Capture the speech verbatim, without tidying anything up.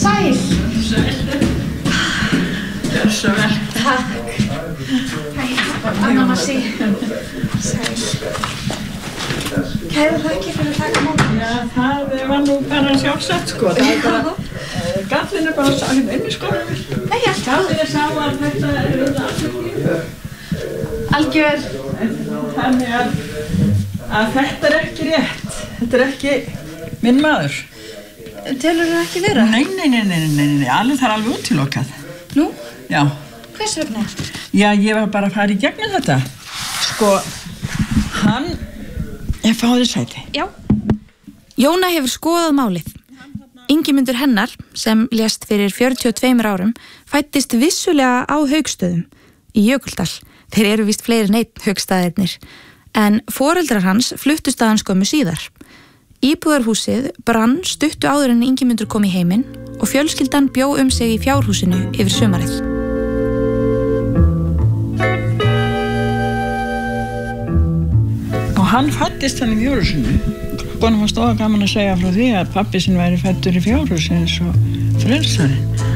Sæl. Svo vel. Takk. Hæ, Anna Massi. Sæl. Kæra þakki fyrir að taka mótið. Já, það var nú bara sjálfsagt, sko. Það er bara, uh, gallin er bara sakin inn í skólanum. Nei, já. Gallin er sá að þetta er við alveg. Algjör. Þannig að, að þetta er ekki rétt. Þetta er ekki minn maður. Telur það ekki vera? Nei, nei, nei, nei, nei, nei, alveg það er alveg útilokað. Nú? Já. Hvers vegna? Já, ég var bara að fara í gegnum þetta. Sko, hann er fáið sæti. Já. Jóna hefur skoðað málið. Ingimundur hennar, sem lést fyrir fjörutíu og tveimur árum, fæddist vissulega á Hauksstöðum í Jökuldal. Þeir eru víst fleiri en einn Haukstaðirnir. En foreldrar hans fluttust að hans skömmu síðar. Íbúðarhúsið brann stuttu áður en Ingimundur kom í heiminn og fjölskyldan bjó um sig í fjárhúsinu yfir sumarið. Og hann fæddist hann í fjárhúsinu. Konum var stóða gaman að segja frá því að pabbi sinn væri fæddur í fjárhúsinu eins og frelsarinn.